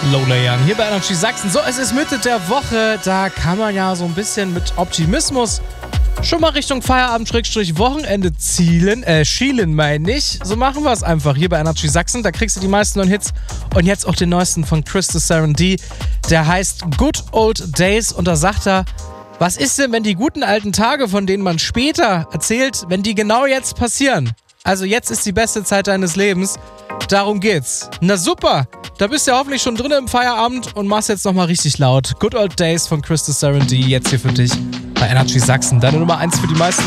Low Layern hier bei Energy Sachsen. So, es ist Mitte der Woche, da kann man ja so ein bisschen mit Optimismus schon mal Richtung Feierabend-Wochenende schielen, meine ich. So machen wir es einfach hier bei Energy Sachsen. Da kriegst du die meisten neuen Hits und jetzt auch den neuesten von Crystal Serenity. Der heißt Good Old Days und da sagt er, was ist denn, wenn die guten alten Tage, von denen man später erzählt, wenn die genau jetzt passieren? Also jetzt ist die beste Zeit deines Lebens. Darum geht's. Na super, da bist du ja hoffentlich schon drin im Feierabend und machst jetzt nochmal richtig laut. Good Old Days von Crystal Serenity, jetzt hier für dich bei Energy Sachsen. Deine Nummer 1 für die meisten